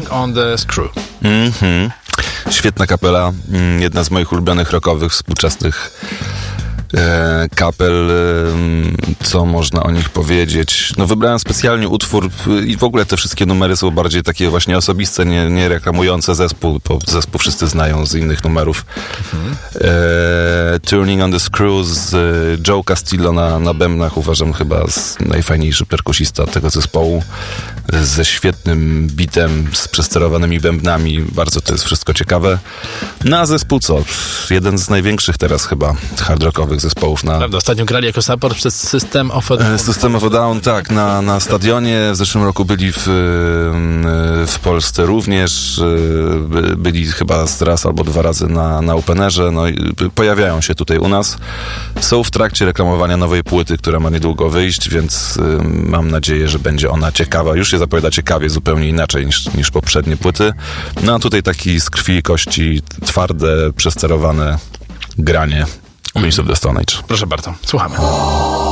on the Screw. Świetna kapela, jedna z moich ulubionych rockowych, współczesnych kapel. Co można o nich powiedzieć? No, wybrałem specjalnie utwór i w ogóle te wszystkie numery są bardziej takie właśnie osobiste, nie reklamujące zespół, bo zespół wszyscy znają z innych numerów. Turning on the Screw z Joe Castillo na bębnach, uważam chyba najfajniejszy perkusista tego zespołu, ze świetnym bitem, z przesterowanymi bębnami, bardzo to jest wszystko ciekawe. No a zespół co? Jeden z największych teraz chyba hard rockowych zespołów na... Prawda, ostatnio grali jako support przez System of a Down. System of a Down, tak, na stadionie. W zeszłym roku byli w Polsce również. Byli chyba raz albo 2 razy na Openerze. No i pojawiają się tutaj u nas. Są w trakcie reklamowania nowej płyty, która ma niedługo wyjść, więc mam nadzieję, że będzie ona ciekawa. Już się zapowiada ciekawie, zupełnie inaczej niż poprzednie płyty. No a tutaj taki z krwi i kości, twarde, przesterowane granie Queens of the Stone Age. Proszę bardzo, słuchamy.